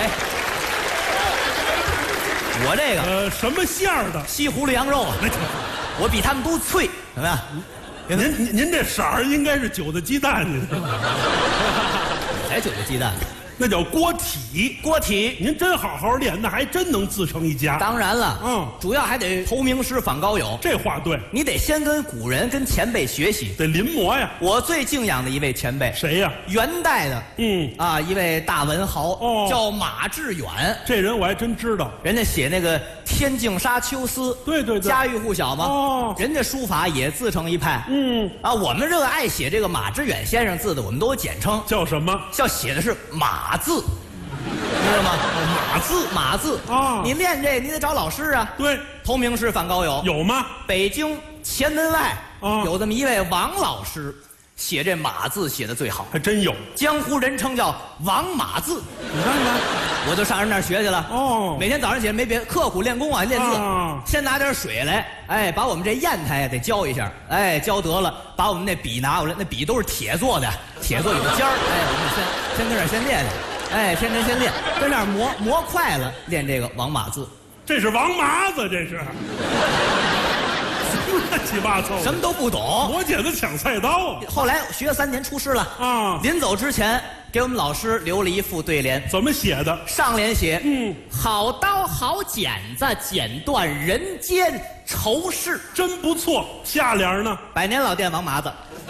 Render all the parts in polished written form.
我这个什么馅儿的？ 西葫芦羊肉啊，我比他们都脆，怎么样？ 您这色儿应该是韭菜鸡蛋，你知道吗？ 才韭菜鸡蛋。 那叫锅体， 锅体， 您真好好练，那还真能自成一家。 当然了，主要还得投名师访高友。 这话对， 你得先跟古人、跟前辈学习， 得临摹呀。 我最敬仰的一位前辈， 谁呀？ 元代的，一位大文豪，叫马致远。 这人我还真知道， 人家写那个《天净沙秋思》， 对， 家喻户晓嘛。人家书法也自成一派。我们这个爱写这个马致远先生字的，我们都有简称， 叫什么？ 叫写的是马字。知道吗？马字啊！你练这，你得找老师啊。 对， 投名师访高友有吗？ 北京前门外有这么一位王老师，写这马字写的最好， 还真有。 江湖人称叫王马字。 你看看， 我就上人那儿学去了。每天早上起来没别刻苦练功啊，练字。先拿点水来，把我们这砚台得浇一下，浇得了，把我们那笔拿过来，那笔都是铁做的，铁做有尖儿，我们先跟这儿先练练。天天先练，跟那儿磨快了，练这个王马字。 这是王麻子，这是什么乱七八糟， 什么都不懂， 磨剪子抢菜刀。 后来学了3年出师了啊！临走之前给我们老师留了一副对联， 怎么写的？ 上联写好刀好剪子，剪断人间愁事， 真不错。下联呢？ 百年老店王麻子。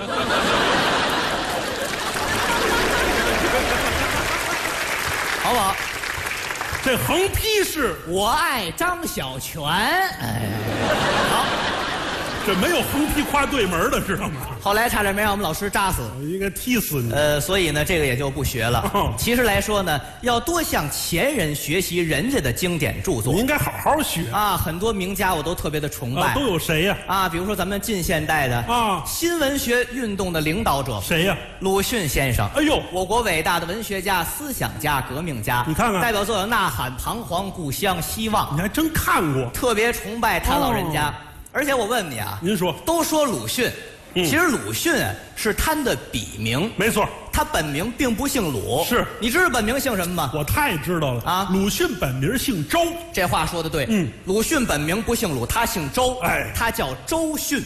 好不好？ 这横批是我爱张小泉。好， 这没有横批夸对门的，知道吗？ 后来差点没让我们老师扎死， 我应该踢死你。 所以呢，这个也就不学了。其实来说呢，要多向前人学习人家的经典著作。 你应该好好学啊！很多名家我都特别的崇拜。 都有谁呀？ 比如说咱们近现代的新文学运动的领导者， 谁呀？ 鲁迅先生。 哎呦， 我国伟大的文学家、思想家、革命家。 你看看， 代表作有《呐喊》《彷徨》《故乡》《希望》。 你还真看过？ 特别崇拜他老人家。而且我问你啊， 您说， 都说鲁迅，其实鲁迅是他的笔名， 没错， 他本名并不姓鲁。 是， 你知道本名姓什么吗？ 我太知道了啊！鲁迅本名姓周， 这话说的对。鲁迅本名不姓鲁，他姓周，他叫周迅。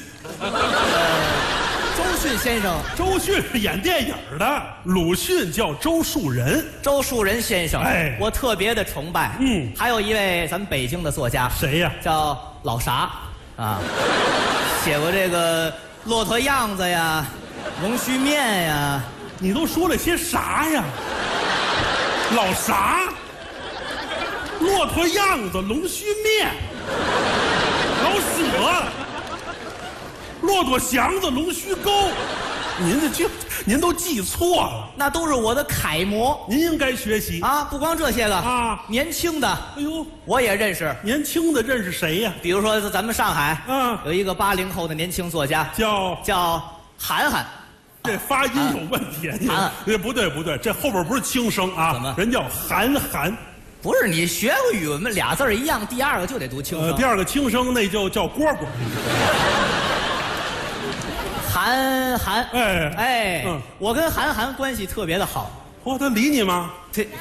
周迅先生， 周迅是演电影的，鲁迅叫周树人， 周树人先生，我特别的崇拜。还有一位咱们北京的作家， 谁呀？ 叫老啥。写过这个骆驼样子呀，龙须面呀， 你都说了些啥呀？老啥？骆驼样子，龙须面，老舍，骆驼祥子，龙须沟。您都记错了， 那都是我的楷模， 您应该学习啊！不光这些个啊，年轻的， 哎呦， 我也认识。 年轻的认识谁呀？ 比如说咱们上海，有一个80后的年轻作家，叫韩寒。 这发音有问题，韩不对，这后边不是轻声啊， 怎么？ 人叫韩寒。 不是你学过语文吗？俩字一样，第二个就得读轻声。 第二个轻声那就叫蝈蝈。 韩寒，我跟韩寒关系特别的好。 他理你吗？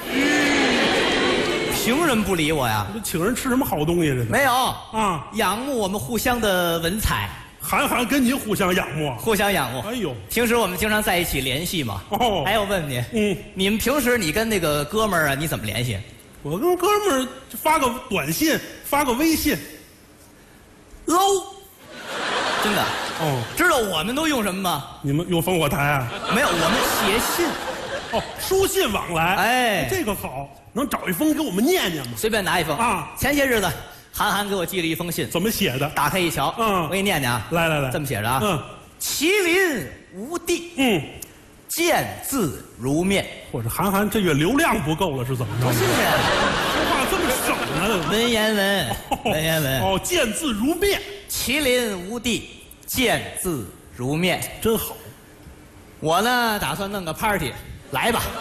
凭什么不理我呀？ 请人吃什么好东西？ 没有啊，仰慕我们互相的文采。 韩寒跟您互相仰慕， 互相仰慕。 哎呦， 平时我们经常在一起联系嘛。还有问你，你们平时你跟那个哥们儿啊，你怎么联系？ 我跟哥们儿发个短信，发个微信。 low， 真的。知道我们都用什么吗？ 你们用烽火台啊？ 没有，我们写信。 书信往来。这个好，能找一封给我们念念吗？ 随便拿一封啊。前些日子，韩寒给我寄了一封信， 怎么写的？ 打开一瞧，我给你念念啊。 来， 这么写着啊。麒麟无地，见字如面。 或者韩寒这月流量不够了是怎么着？ 不是， 说话这么省啊？ 文言文，文言文。 见字如面。 麒麟无地，见字如面， 真好。 我呢，打算弄个 party， 来吧。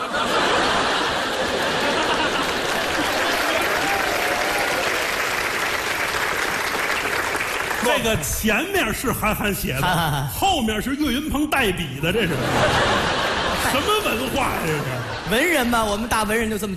这个前面是韩寒写的，后面是岳云鹏代笔的，这是什么文化？这是文人嘛，我们大文人就这么。